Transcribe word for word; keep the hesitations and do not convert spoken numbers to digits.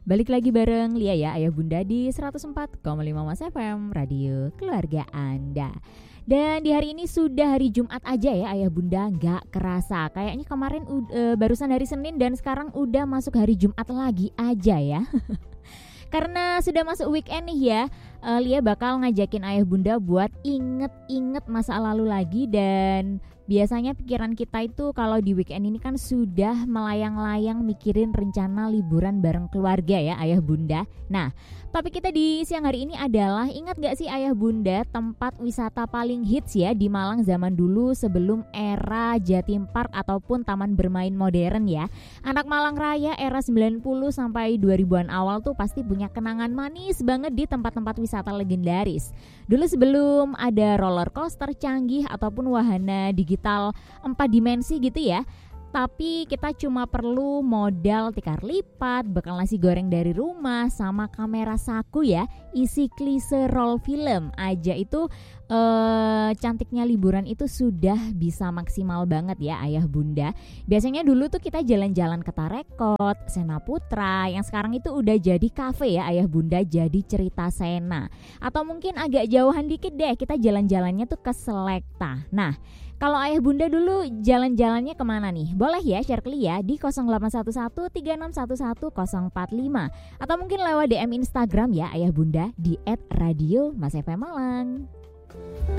Balik lagi bareng Lia ya, Ayah Bunda di seratus empat koma lima Mas F M, Radio Keluarga Anda. Dan di hari ini sudah hari Jumat aja ya Ayah Bunda, gak kerasa. Kayaknya kemarin uh, barusan hari Senin dan sekarang udah masuk hari Jumat lagi aja ya. Karena sudah masuk weekend nih ya, uh, Lia bakal ngajakin Ayah Bunda buat inget-inget masa lalu lagi. Dan biasanya pikiran kita itu kalau di weekend ini kan sudah melayang-layang mikirin rencana liburan bareng keluarga ya Ayah Bunda. Nah, topik kita di siang hari ini adalah, ingat gak sih Ayah Bunda tempat wisata paling hits ya di Malang zaman dulu sebelum era Jatim Park ataupun taman bermain modern ya. Anak Malang Raya era sembilan puluh sampai dua ribuan awal tuh pasti punya kenangan manis banget di tempat-tempat wisata legendaris. Dulu sebelum ada roller coaster canggih ataupun wahana digital empat dimensi gitu ya. Tapi kita cuma perlu modal tikar lipat, bekal nasi goreng dari rumah, sama kamera saku ya. Isi klise roll film aja itu eh, cantiknya liburan itu sudah bisa maksimal banget ya Ayah Bunda. Biasanya dulu tuh kita jalan-jalan ke Tarekot, Sena Putra, yang sekarang itu udah jadi kafe ya Ayah Bunda, jadi Cerita Sena. Atau mungkin agak jauhan dikit deh, kita jalan-jalannya tuh ke Selekta. Nah, kalau Ayah Bunda dulu jalan-jalannya kemana nih? Boleh ya share ke Lia di nol delapan satu satu tiga enam satu satu nol empat lima. Atau mungkin lewat D M Instagram ya Ayah Bunda di et radio mas f m malang.